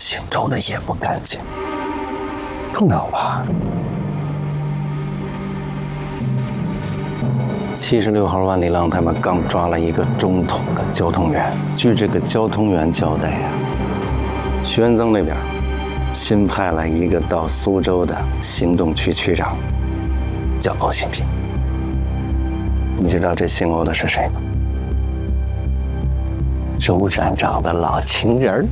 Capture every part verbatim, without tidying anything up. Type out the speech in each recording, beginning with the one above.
姓周的也不干净，不能吧？七十六号万里浪他们刚抓了一个中统的交通员，据这个交通员交代呀、啊，徐元增那边新派了一个到苏州的行动区区长，叫欧新平。你知道这姓欧的是谁吗？周站长的老情人。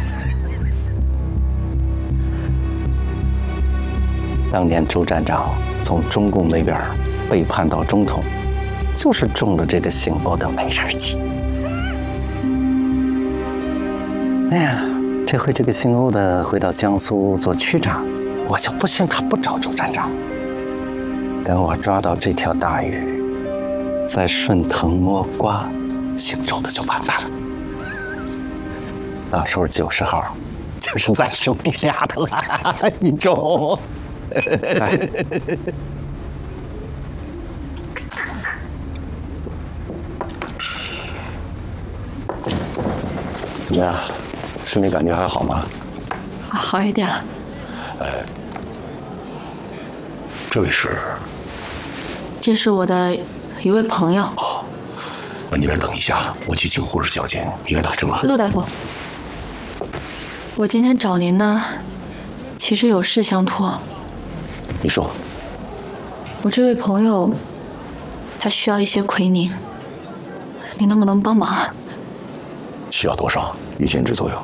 当年周站长从中共那边背叛到中统，就是中了这个姓欧的美人计。哎呀，这回这个姓欧的回到江苏做区长，我就不信他不找周站长。等我抓到这条大鱼，再顺藤摸瓜，姓周的就完蛋了。到时候九十号就是咱兄弟俩的了，一周。 怎么样？身体感觉还好吗？ 好一点了。 呃，这位是？ 这是我的一位朋友。 哦，那你来等一下，我去请护士小姐，应该打针了。 陆大夫，我今天找您呢，其实有事相托。 你说。 我这位朋友，他需要一些奎宁，你能不能帮忙啊？ 需要多少？一千支左右。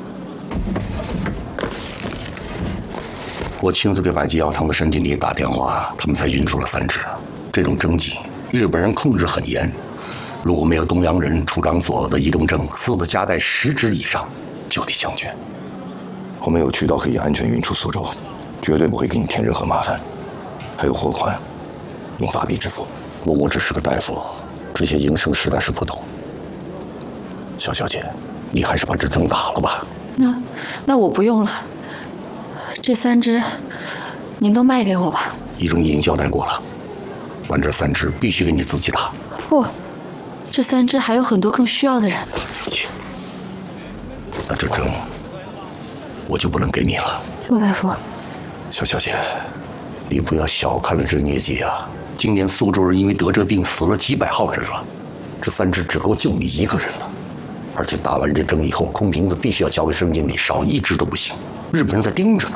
我亲自给百济药堂的审经理打电话，他们才运出了三支。这种针剂，日本人控制很严，如果没有东洋人出张所的移动证，私自夹带十支以上，就得枪决。我们有渠道可以安全运出苏州，绝对不会给你添任何麻烦。还有货款，用法币支付。我我只是个大夫，这些营生实在是不懂。小小姐，你还是把这针打了吧。 那那我不用了，这三支您都卖给我吧。 医生已经交代过了，但这三支必须给你自己打。 不，这三支还有很多更需要的人。 对不起，那这针我就不能给你了。 陆大夫， 小小姐，你不要小看了这疟疾啊！今年苏州人因为得这病死了几百号人了，这三支只够救你一个人了。而且打完这针以后，空瓶子必须要交给省经理，少一支都不行。日本人在盯着呢。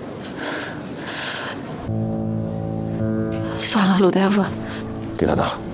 算了，陆大夫， 给他打。